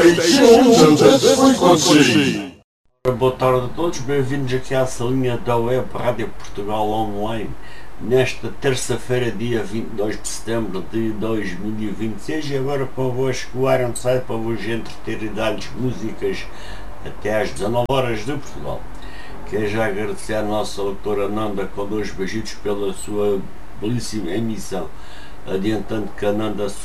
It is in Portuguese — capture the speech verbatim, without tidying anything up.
Station das Frequency. Boa tarde a todos, bem-vindos aqui à salinha da Web Rádio Portugal Online. Nesta terça-feira, dia vinte e dois de setembro de dois mil e vinte e seis, e agora convosco o Iron Side para vos entreter e dar-lhes músicas até às dezanove horas de Portugal. Quero já agradecer à nossa doutora Nanda com dois beijitos pela sua belíssima emissão, adiantando que a Nanda